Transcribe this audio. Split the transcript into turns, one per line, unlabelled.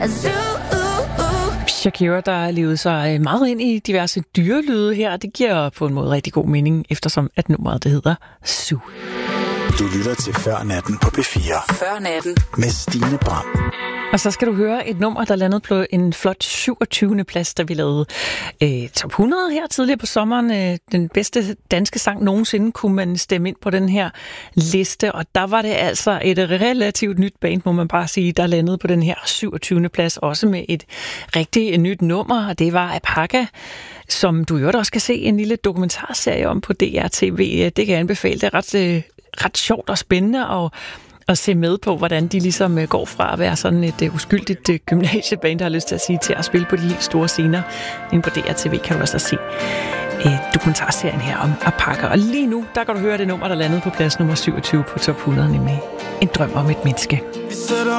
Shakira, der levede sig meget ind i diverse dyrelyde her. Det giver på en måde rigtig god mening, eftersom at nummeret det hedder Zoo.
Du lytter til Før Natten på P4.
Før Natten
Med Stine Bram.
Og så skal du høre et nummer, der landede på en flot 27. plads, da vi lavede top 100 her tidligere på sommeren. Den bedste danske sang nogensinde kunne man stemme ind på den her liste, og der var det altså et relativt nyt band, må man bare sige, der landede på den her 27. plads, også med et rigtig nyt nummer, og det var Apaka, som du jo også skal se en lille dokumentarserie om på DR-TV. Det kan jeg anbefale. Det er ret sjovt og spændende at se med på, hvordan de ligesom går fra at være sådan et uskyldigt gymnasieband, der har lyst til at sige, til at spille på de helt store scener. Inde på DR-TV kan du også se dokumentarserien her om Apaka. Og lige nu, der kan du høre det nummer, der landede på plads nummer 27 på top 100, nemlig En drøm om et menneske.
Vi sætter